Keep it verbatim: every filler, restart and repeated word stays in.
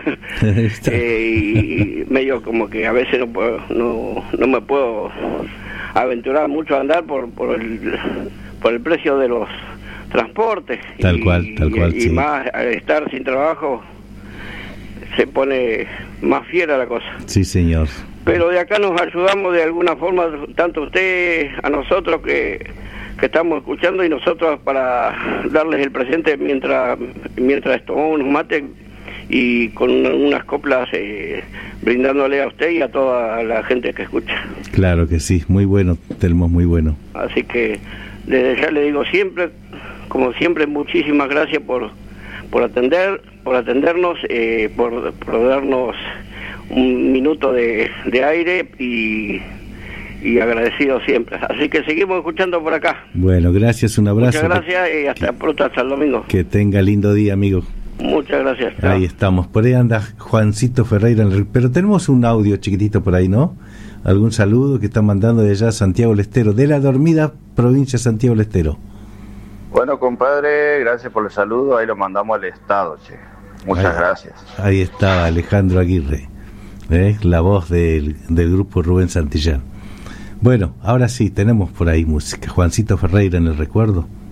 eh, y medio como que a veces no puedo, no, no me puedo aventurar mucho a andar por por el por el precio de los transportes. Tal y, cual, tal cual, y, sí. y más al estar sin trabajo se pone más fiera la cosa. Sí, señor. Pero de acá nos ayudamos de alguna forma, tanto usted, a nosotros que, que estamos escuchando, y nosotros para darles el presente mientras mientras tomamos unos mates y con unas coplas eh, brindándole a usted y a toda la gente que escucha. Claro que sí, muy bueno, Telmo, muy bueno. Así que desde ya le digo siempre, como siempre, muchísimas gracias por por atender, por atendernos, eh, por, por darnos un minuto de, de aire y, y agradecido siempre. Así que seguimos escuchando por acá. Bueno, gracias, un abrazo. Muchas gracias y hasta que, pronto, hasta el domingo. Que tenga lindo día, amigo. Muchas gracias. Ahí Chao. estamos, por ahí anda Juancito Ferreira, pero tenemos un audio chiquitito por ahí, ¿no? Algún saludo que están mandando de allá Santiago del Estero, de la dormida provincia de Santiago del Estero. Bueno, compadre, gracias por el saludo, ahí lo mandamos al Estado, che. Muchas ahí, gracias. Ahí está Alejandro Aguirre, ¿eh? La voz del, del grupo Rubén Santillán. Bueno, ahora sí, tenemos por ahí música. Juancito Ferreira en el recuerdo.